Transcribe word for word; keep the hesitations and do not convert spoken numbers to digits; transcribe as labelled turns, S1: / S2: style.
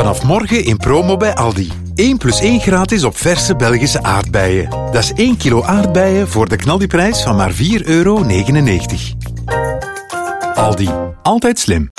S1: Vanaf morgen in promo bij Aldi. één plus één gratis op verse Belgische aardbeien. Dat is één kilo aardbeien voor de knaldiprijs van maar vier euro negenennegentig. Aldi. Altijd slim.